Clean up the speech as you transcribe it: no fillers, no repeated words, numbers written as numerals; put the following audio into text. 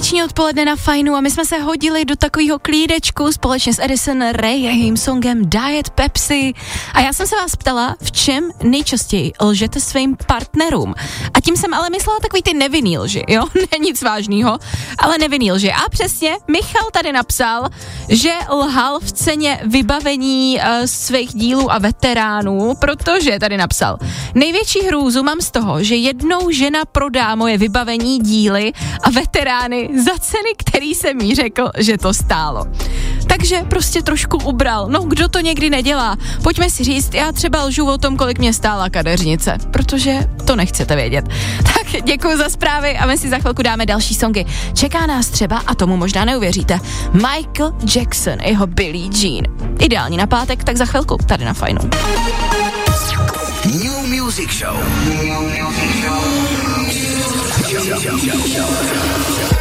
Páteční odpoledne na Fajnu a my jsme se hodili do takového klídečku společně s Addison Rae a jejím songem Diet Pepsi. A já jsem se vás ptala, v čem nejčastěji lžete svým partnerům. A tím jsem ale myslela takový ty nevinný lži, jo? Ne nic vážného, ale nevinný lži. A přesně, Michal tady napsal, že lhal v ceně vybavení svých dílů a veteránů, protože tady napsal, největší hrůzu mám z toho, že jednou žena prodá moje vybavení, díly a veterány za ceny, který jsem jí řekl, že to stálo. Takže prostě trošku ubral. No, kdo to někdy nedělá? Pojďme si říct, já třeba lžu o tom, kolik mě stála kadeřnice, protože to nechcete vědět. Tak děkuji za zprávy a my si za chvilku dáme další songy. Čeká nás třeba, a tomu možná neuvěříte, Michael Jackson, jeho Billie Jean. Ideální na pátek, tak za chvilku tady na Fajnu. New Music Show.